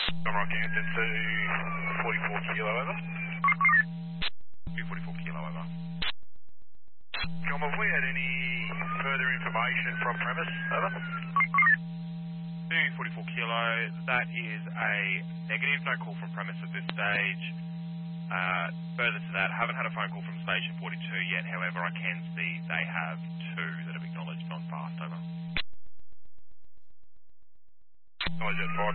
I'm Rockhampton to 44 kilo over. 244 kilo over. Com, have we had any further information from premise? Over. 244 kilo, that is a negative, no call from premise at this stage. Further to that, haven't had a phone call from station 42 yet, however I can see they have two that have acknowledged non-fast, over. Oh, is that 5